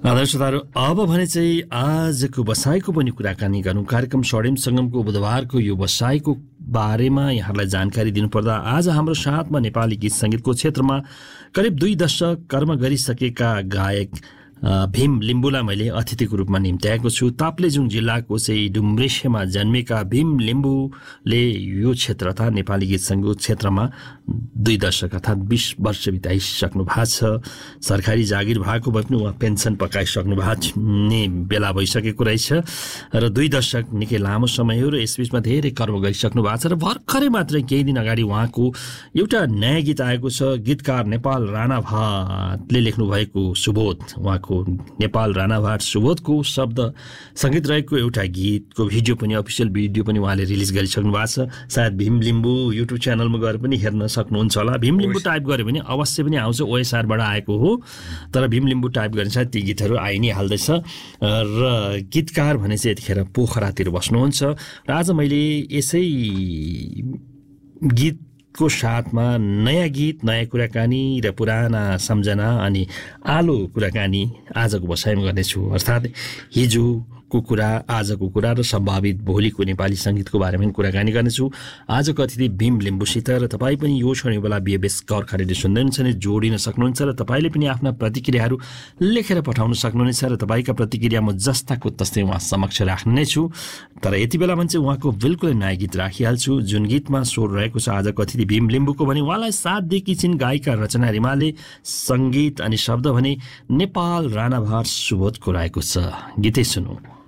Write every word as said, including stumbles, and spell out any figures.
आदर्श श्रोताहरू, अब भने चाहिँ आजको बसाइको पनि कुराकानी गरौँ। कार्यक्रम स्वर्णिम सङ्गमको बुधबारको यो बसाइको बारेमा यहाँलाई जानकारी दिनुपर्दा आज हाम्रो साथमा नेपाली गीत सङ्गीतको क्षेत्रमा करिब दुई दशक कर्म गरिसकेका गायक भीम लिम्बुलाई मैले अतिथिको रूपमा निम्त्याएको छु। ताप्लेजुङ जिल्लाको चाहिँ डुम्रेसेमा जन्मेका भीम लिम्बुले यो क्षेत्र अर्थात् नेपाली गीत सङ्गीत क्षेत्रमा दुई दशक अर्थात् बिस वर्ष बिताइसक्नु भएको छ। सरकारी जागिर भएको भए पनि उहाँ पेन्सन पकाइसक्नु भएको ने बेला भइसकेको रहेछ र दुई दशक निकै लामो समय हो र यसबिचमा धेरै कर्म गरिसक्नु भएको छ र भर्खरै मात्रै केही दिन अगाडि उहाँको एउटा नयाँ गीत आएको छ। गीतकार नेपाल राणा भाटले लेख्नुभएको सुबोध, उहाँको नेपाल राणा भाट सुबोधको शब्द सङ्गीत रहेको एउटा गीतको भिडियो पनि अफिसियल भिडियो पनि उहाँले रिलिज गरिसक्नु भएको छ। सायद भीम लिम्बु युट्युब च्यानलमा गएर पनि हेर्न सक्नुहुन्छ होला। भीम लिम्बु टाइप गऱ्यो भने अवश्य पनि आउँछ, ओएसआरबाट आएको हो, तर भीम लिम्बु टाइप गरेर सायद ती गीतहरू आइ नै हाल्दैछ। र गीतकार भने चाहिँ यतिखेर पोखरातिर बस्नुहुन्छ र आज मैले यसै गीत को साथमा नयाँ गीत, नयाँ कुराकानी र पुराना सम्झना अनि आलो कुराकानी आजको बसाइमा गर्नेछु। अर्थात् हिजोको कुरा, आजको कुरा र सम्भावित भोलिको नेपाली सङ्गीतको बारेमा कुराकानी गर्नेछु आजको अतिथि भीम लिम्बुसित। र तपाईँ पनि यो क्षण बेला बिएबएस गोर्खा रेडियो सुन्दैछ भने जोडिन सक्नुहुन्छ र तपाईँले पनि आफ्ना प्रतिक्रियाहरू लेखेर पठाउन सक्नुहुनेछ र तपाईँका प्रतिक्रिया म जस्ताको तस्तै उहाँ समक्ष राख्ने नै छु। तर यति बेला भने चाहिँ उहाँको बिल्कुलै नयाँ गीत राखिहाल्छु जुन गीतमा स्वर रहेको छ आजको अतिथि भीम लिम्बुको भने उहाँलाई साथ दिएकी छिन् गायिका रचना रिमालले, सङ्गीत अनि शब्द भने नेपाल राणा भाट सुबोधको रहेको छ। गीतै सुनौ।